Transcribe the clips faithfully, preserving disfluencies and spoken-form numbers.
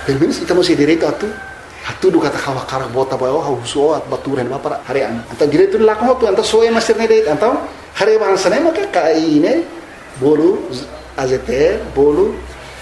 pelo menos kita masih direito a tu a tudo kata kawa cara bota ba oh uso at baturan ba para harian então direito lá como tu então só é master direito então hari bang sana maka K I ini bolu A Z T L bolu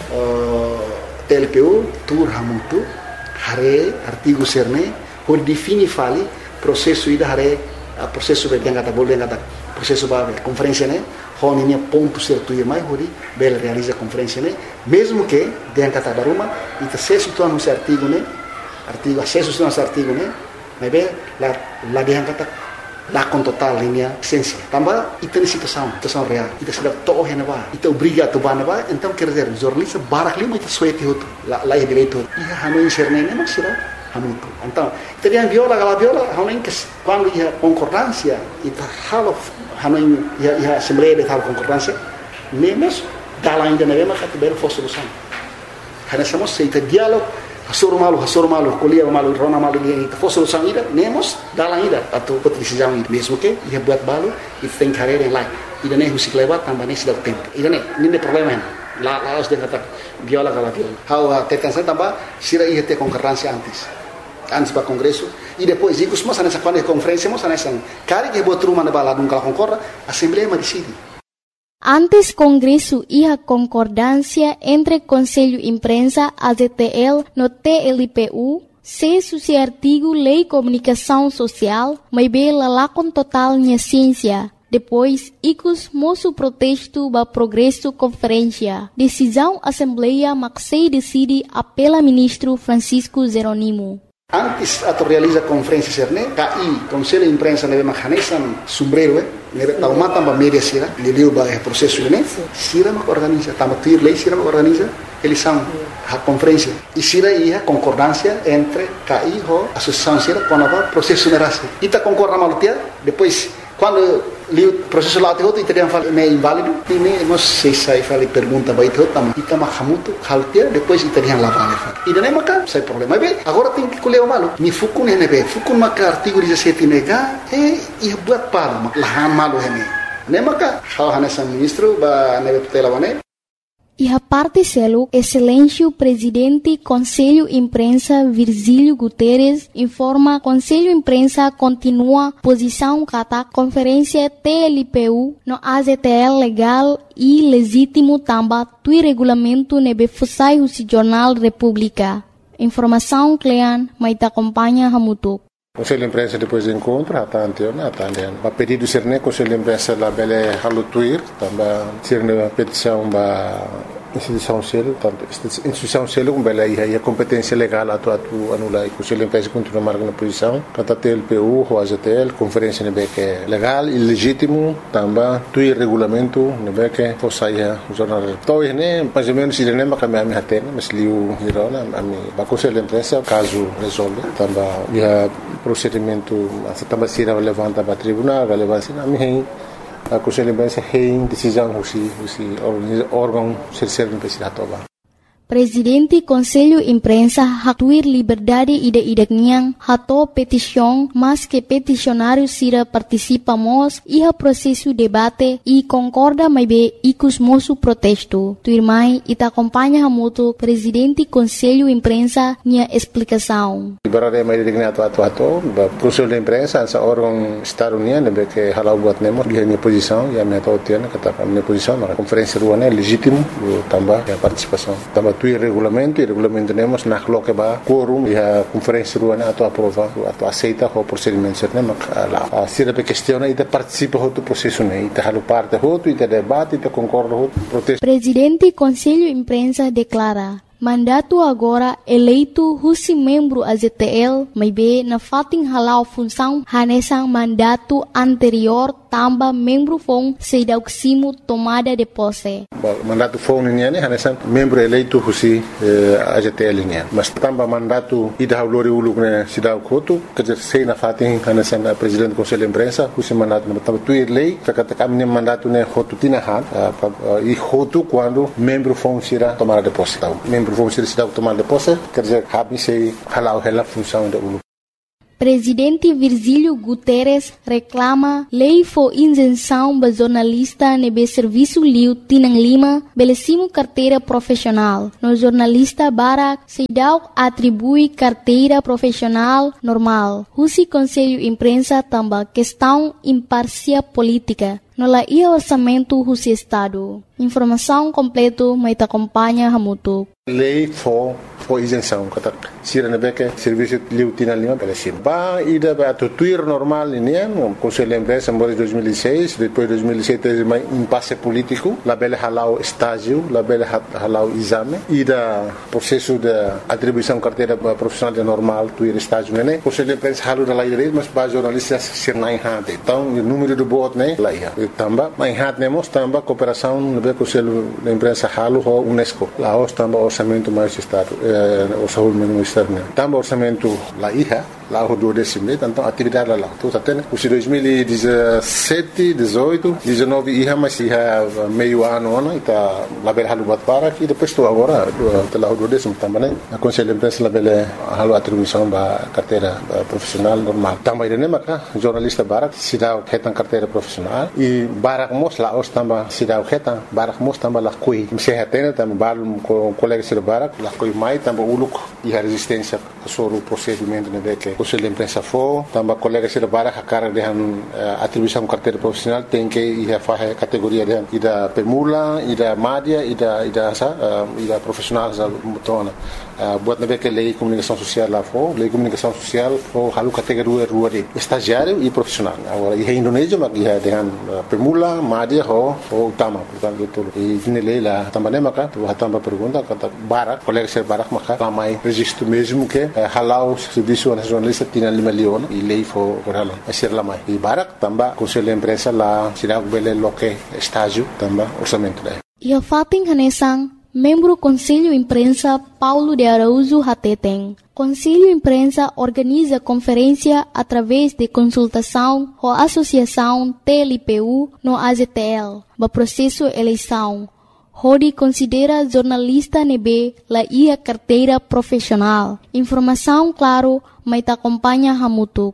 T L P U tur hamutu hari artigo serne ho defini fali processo ida hari processo yang kata boleh yang kata processo ba conferência né hon ini ponto certo e mais hori bel realiza conferência né mesmo que yang kata baruma ita sesu tu anu artigo né artigo acesso tu anu artigo né mas bem la la yang kata la com total linha essência tambah ita situação situação real ita sudah toh hena ba ita obriga tu bana ba então quer dizer jornalista barak lima ita suete hotu la la direito ia hanu inserne né mas será hamutu então ita dia viola gala viola hanu que quando ia concordância ita halo hanu ia ia assembleia de tal concordância nemos dala ainda não é mas que belo fosse solução hana somos ita diálogo Hasur malu, hasur malu, kuliah malu, rona malu dia itu fosse solução ida, nemos dalam ida atau put decisão ida mesmo que ia buat balu, itu tem carreira yang lain. Ida nem musik lewat tambah nem sudah tempo. Ida nem, ini problema kan. La la harus dia kata viola kalau viola. How tekan saya tambah sira ia te concorrência antes. Antes para congresso e depois ikus mas nessa quando conferência mas nessa cari que buat rumah na bala nunca concorda, assembleia mas decide. Antes Congresso e a concordância entre Conselho Imprensa, A Z T L, no T L P U, se suci artigo Lei Comunicação Social, mas bela lá com total minha ciência. Depois, icus moço protesto ba progresso conferência. Decisão Assembleia Maxei decide apela ministro Francisco Zeronimo. Antes atau realiza conferência serne, K I, Conselho de Imprensa neve mahanesan sombrero, neve tauma tamba media sira, liliu ba processo ini, sira mak organiza, tamba tuir lei sira mak organiza, eles são a conferência. E sira ia concordância entre K I ho associação sira com a processo nerase. Ita concorda malutia, depois quando liu processo lá teu itu dia fala é inválido, ini nós sei sai fala pergunta ba itu tama ita mahamutu haltia depois ita dia lá vale. E daí maka sai problema. Bem, agora tem que colher o malo. Mi fukun hene be, fukun maka artigo dezessete nega e ia buat pala mak lahan malo hene. Ne maka hal hanesan ministro ba neve tutela bane. E a parte selo, excelência presidente Conselho Imprensa Virgílio Guterres informa Conselho Imprensa continua posição kata conferência T L P U no A Z T L legal e legítimo tamba tui regulamento nebe fusai o Jornal República. Informação Clean, mas acompanha Hamutuk. Conselho de Imprensa depois do encontro, até anteontem, até anteontem. A pedido de Serne, Conselho de Imprensa lá bele halutuir, também Serne a petição da instituição selo, tanto instituição selo como bele aí a competência legal atu atu anula e Conselho de Imprensa continua marcando posição, kata T L P U, o A Z T L, conferência nebe que é legal e legítimo, também tui regulamento nebe que fosse aí o jornal. Então, né, mais ou menos Serne mas kami ami hatena, mas liu hirona ami ba Conselho de Imprensa caso resolve, também ia procedimento também se levanta para tribunal, relevância na minha a Conselho de Imprensa tem decisão husi husi órgão terceiro não precisa tomar. Presidente Conselho Imprensa hatuir liberdade ide-ideknya hato petição, mas que peticionário sira participamos e a processo debate e concorda mais bem icus moço protesto. Tuirmai ita acompanha hamuto Presidente Conselho Imprensa nia explicação. Liberdade mais ideknya atu atu atu, Conselho de Imprensa essa órgão estado-união nebe que halau buat nemo dia minha posição e a minha tautiana kata minha posição na conferência ruana é legítimo tambah a participação tambah tui regulamento e regulamento temos na coloca ba quórum e a conferência ruana atau aprova atau aceita o procedimento certo mas lá se a questão e participa do processo né e halu parte outro e debate e concorda outro protesto. Presidente Conselho Imprensa declara mandato agora eleito husi membro A Z T L, mas be na fating halau função hanesang mandato anterior tamba membro fong sedauksimo tomada de posse. Mandato fong niya ni hanesang membro eleito husi A Z T L niya. Mas tamba mandato ida haulori uluk na sidaw koto kajer sei na fating hanesang presidente Conselho de Imprensa husi mandato na tamba tuir lei kakata kami ni mandato na hotu tinahan e hotu quando membro fong sira tomada de posse. Membro vamos ser cidade tomar de posse, quer dizer, cabe se halau hela função da ulu. Presidente Virgílio Guterres reclama lei for isenção para jornalista nebe serviço liu Tinang Lima belecimo carteira profissional. No jornalista Barak Seidau atribui carteira profissional normal. Husi Conselho Imprensa também questão imparcial política. No la ia orçamento Husi Estado. Informação completa me acompanha Hamutu. Lei for for isenção kata sira nebe ke serviço liu Tinang Lima belecimo. Ba ida ba tuir normal ini no Conselho Imprensa em dois mil e seis, depois dois mil e sete teve um impasse político, la bele halau estágio, la bele halau exame, ida processo de atribuição carteira profissional de normal, tuir estágio né. Conselho Imprensa halu da lei direito, mas ba jornalistas sir na enhate. Então, o número de votos né, lá ia. Tamba, mas enhate nemos tamba cooperação nebe Conselho Imprensa halu ho UNESCO. Lá os tamba orçamento mais estado, eh, o saúde ministério né. Tamba orçamento lá ia. Lá o do décimo, então atividade lá. Então até os dois mil e dezessete, dezoito, dezenove ia mas ia meio ano ano está lá bela halu bat para e depois estou agora do lá o do décimo também né. A Conselho de Imprensa lá bela halu atribuição da carteira profissional normal. Também né maca jornalista Barak se dá retan carteira profissional e Barak mos lá os também se dá retan Barak mos também lá coi. Se retena também balo com colega de Barak lá coi mai também o look e a resistência sobre o procedimento né que Conselho de Imprensa for, também colegas de Barak a cara de uh, atribuição carteira profissional tem que ir a fazer categoria de ida permula, ida média, ida ida sa, uh, ida profissional sa mutona. Uh, buat nabe que lei comunicação social lá for, lei comunicação social for halu categoria rua de estagiário e profissional. Agora e Indonésia mas ia dengan uh, permula, média ho, ho utama, portanto itu. E ini lei lá também maka, tu também pergunta kata Barak, colegas de Barak maka ramai registro mesmo que uh, halau serviço nacional Tinang Lima Leon e lei for correlo a ser lá mais e Barak também Conselho de Imprensa lá será o bele loque estágio também orçamento daí. E a Fatin Hanesang membro Conselho Imprensa Paulo de Araújo Hateteng. Conselho Imprensa organiza conferência através de consultação com a Associação T L P U no A Z T L, para processo eleição. Hodi considera jornalista nebe la ia carteira profissional. Informação claro, mas te acompanha Hamutu.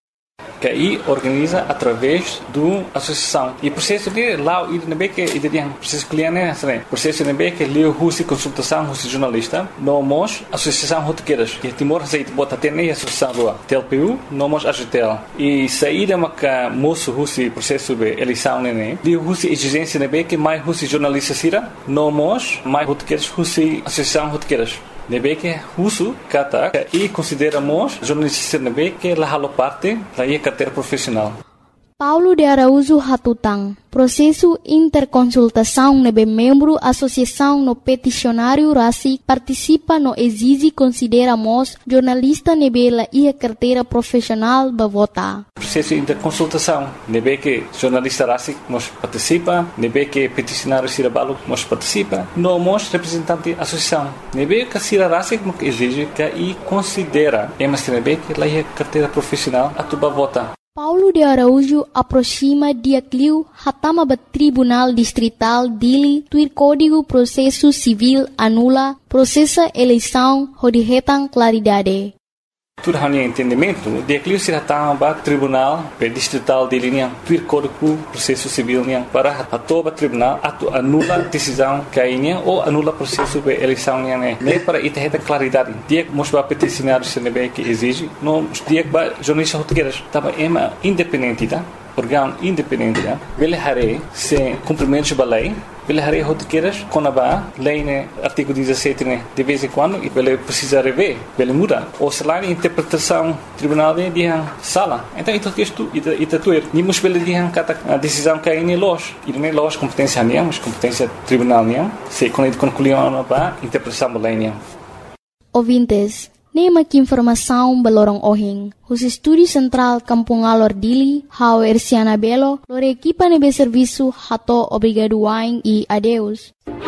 Que aí organiza através do associação e processo de lá o nebe que ele tem processo cliente né processo nebe que leu husi consultação husi jornalista nomos associação rotequeiras que Timor aceita bota ter nem associação rua T L P U nomos A G T L e saída maca moço husi processo de eleição né leu husi exigência nebe que mais husi jornalista sira nomos mais rotequeiras husi associação rotequeiras nebe que uso kata e consideramos jornalista nebe que la halo parte la ia carteira profissional. Paulo de Araújo Hatutang. Processo interconsultação nebe membro associação no peticionário Rasi participa no exige consideramos jornalista nebe la ia carteira profissional ba vota. Processo interconsultação nebe que jornalista Rasi nos participa, nebe que peticionário Sirabalo nos participa, no mos representante associação. Nebe que Sira Rasi nos exige que e considera emas nebe que la ia carteira profissional atuba vota. Paulo de Araújo aproxima dia cliu hatama ba Tribunal Distrital Dili tuir Código Processo Civil anula processa eleição hodihetang claridade. Tudo hanya entendimento, dia cliu se hatama ba Tribunal Distrital Dili niang tuir Código Processo Civil niang para atoba tribunal atu anula decisão kainya ou anula processo de eleição niang né. Nem para ita heta claridade. Dia mos ba peticionário se nebe que exige, no dia ba jornalista rotequeiras tava ema independente tá. Órgão independente tá. Vele hare se cumprimento da lei. Vele hare rotequeiras quando ba lei né artigo dezessete né de vez em quando e vele precisa rever, vele muda. Ou se lá interpretação tribunal de dia sala. Então isso que isto ita ita tuer. Ni mos vele dia kata a decisão que é los. E não é los competência niang, mas competência tribunal niang. Se quando concluiu ba interpretação da lei niang. Ouvintes, nema que informação balorong ohing. Os estúdios central Kampung Alor Dili, hao Ersiana Belo, lore equipa nebe serviço hato obrigado wain e adeus.